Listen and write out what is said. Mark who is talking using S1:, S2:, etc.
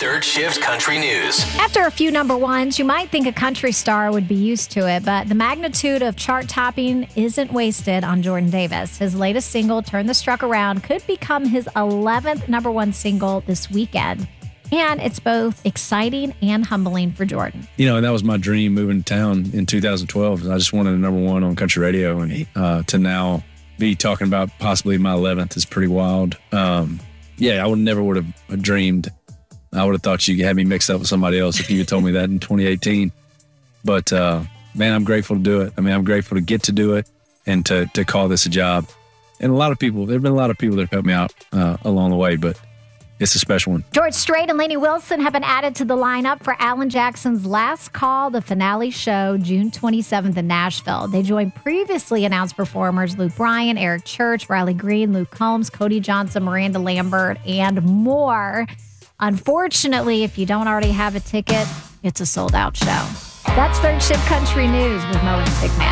S1: Third Shift Country News.
S2: After a few number ones, you might think a country star would be used to it, but the magnitude of chart topping isn't wasted on Jordan Davis. His latest single, Turn the Struck Around, could become his 11th number one single this weekend. And it's both exciting and humbling for Jordan.
S3: You know, that was my dream moving to town in 2012. I just wanted a number one on country radio, and to now be talking about possibly my 11th is pretty wild. Yeah, I would have dreamed. I would have thought you had me mixed up with somebody else if you had told me that in 2018. But man, I'm grateful to do it. I mean, I'm grateful to get to do it and to call this a job. And there've been a lot of people that have helped me out along the way, but it's a special one.
S2: George Strait and Lainey Wilson have been added to the lineup for Alan Jackson's Last Call, the finale show, June 27th in Nashville. They join previously announced performers Luke Bryan, Eric Church, Riley Green, Luke Combs, Cody Johnson, Miranda Lambert, and more. Unfortunately, if you don't already have a ticket, it's a sold-out show. That's Third Shift Country News with Mo and Stickman.